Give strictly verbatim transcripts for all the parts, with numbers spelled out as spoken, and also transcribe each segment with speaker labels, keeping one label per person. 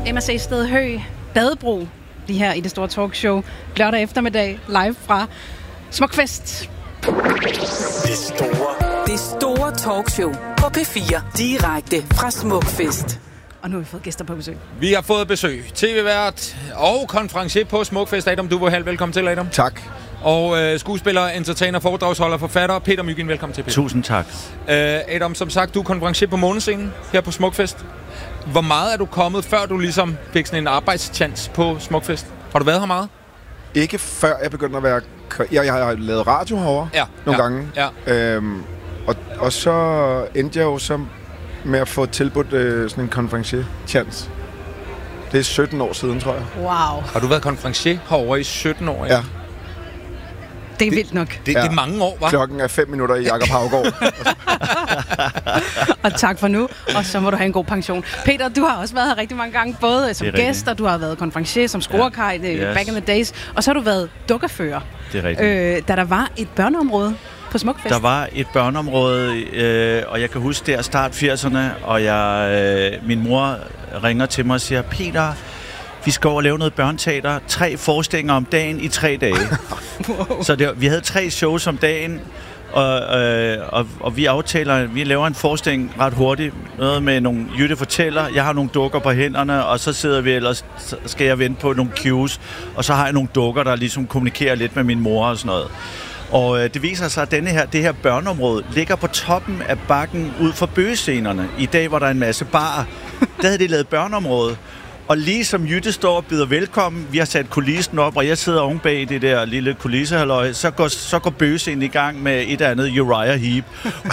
Speaker 1: Emma C. Sted Høgh, Badebro, lige her i det store talkshow, lørdag eftermiddag, live fra Smukfest.
Speaker 2: Det store, det store talkshow på P fire, direkte fra Smukfest.
Speaker 1: Og nu har vi fået gæster på besøg.
Speaker 3: Vi har fået besøg. T V-vært og konferencier på Smukfest. Adam Duvohal, velkommen til, Adam.
Speaker 4: Tak.
Speaker 3: Og øh, skuespiller, entertainer, foredragsholder, forfatter, Peter Mygind, velkommen til, Peter.
Speaker 4: Tusind tak.
Speaker 3: Øh, Adam, som sagt, du er konferencier på Månescenen her på Smukfest. Hvor meget er du kommet, før du ligesom fik sådan en arbejdschance på Smukfest? Har du været her meget?
Speaker 4: Ikke før jeg begyndte at være... Jeg, jeg har lavet radio herovre
Speaker 3: ja,
Speaker 4: nogle
Speaker 3: ja,
Speaker 4: gange.
Speaker 3: Ja.
Speaker 4: Øhm, og, og så endte jeg jo så med at få tilbudt øh, sådan en konferencier-chance. Det er sytten år siden, tror jeg.
Speaker 1: Wow.
Speaker 3: Har du været konferencier herovre i sytten år?
Speaker 4: Ja.
Speaker 1: Det er vildt nok.
Speaker 3: Det,
Speaker 4: ja.
Speaker 3: det er mange år, hva'?
Speaker 4: Klokken er fem minutter i Jakob Haugaard.
Speaker 1: Og tak for nu, og så må du have en god pension. Peter, du har også været her rigtig mange gange, både som gæst, og du har været konferencier, som scorekaj, ja. yes. back in the days, og så har du været dukkerfører.
Speaker 5: Det er rigtigt.
Speaker 1: Øh, da der var et børneområde på Smukfest.
Speaker 5: Der var et børneområde, øh, og jeg kan huske det er start firserne, og jeg, øh, min mor ringer til mig og siger, Peter, vi skal over og lave noget børneteater. Tre forestillinger om dagen i tre dage. Wow. Så det, vi havde tre shows om dagen, og, øh, og, og vi aftaler, vi laver en forestilling ret hurtigt. Noget med nogle Jytte fortæller, jeg har nogle dukker på hænderne, og så sidder vi ellers, så skal jeg vente på nogle cues, og så har jeg nogle dukker, der ligesom kommunikerer lidt med min mor og sådan noget. Og øh, det viser sig, at denne her, det her børneområde ligger på toppen af bakken ud for bøgescenerne. I dag var der en masse barer. Der havde de lavet børneområde. Og lige som Jytte står og byder velkommen, vi har sat kulissen op, og jeg sidder oven bag det der lille kulissehalløj, så går, så går bøgescenen i gang med et andet Uriah Heep.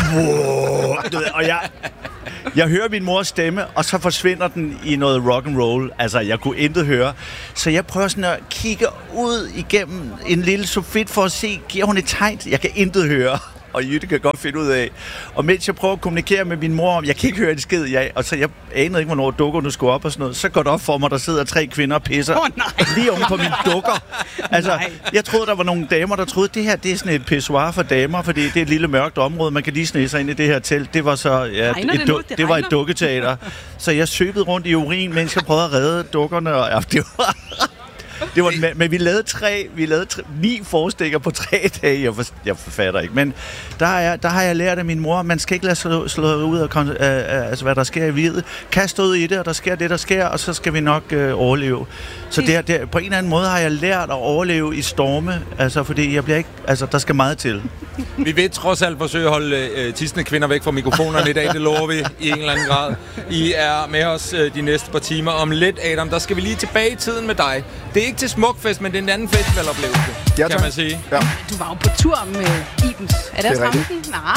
Speaker 5: Wow. Og jeg, jeg hører min mors stemme, og så forsvinder den i noget rock and roll. Altså, jeg kunne intet høre. Så jeg prøver sådan at kigge ud igennem en lille sofit for at se, giver hun et tegn? Jeg kan intet høre. Og Jytte kan godt finde ud af. Og mens jeg prøver at kommunikere med min mor om, jeg kan ikke høre en skid, jeg, og så jeg anede ikke, hvornår dukkerne skulle op og sådan noget, så går det op for mig, der sidder tre kvinder og pisser
Speaker 1: oh,
Speaker 5: lige oven på mine dukker. Altså, nej. Jeg troede, der var nogle damer, der troede, det her det er sådan et pissoir for damer, fordi det er et lille mørkt område, man kan lige snige sig ind i det her telt. Det var så, ja, et,
Speaker 1: det,
Speaker 5: du, det, det var et dukketeater. Så jeg søbede rundt i urin, mens jeg prøvede at redde dukkerne, og ja, det var... Det var, men vi lavede tre, vi lavede tre, ni forestillinger på tre dage. Jeg, for, jeg forfatter ikke, men der, er, der har jeg lært af min mor, man skal ikke lade slå, slå ud af, øh, altså, hvad der sker i livet. Kast ud i det, og der sker det, der sker, og så skal vi nok øh, overleve. Så det, det, på en eller anden måde har jeg lært at overleve i storme, altså fordi jeg bliver ikke, altså der skal meget til.
Speaker 3: Vi vil trods alt forsøge at holde øh, tidsende kvinder væk fra mikrofonerne i dag, det lover vi i en eller anden grad. I er med os øh, de næste par timer. Om lidt, Adam, der skal vi lige tilbage i tiden med dig. Det er ikke til Smukfest, men det er en anden festivaloplevelse, ja, kan man sige.
Speaker 4: Ja.
Speaker 1: Du var jo på tur med Ibens. Er det, det er rigtigt? Nej,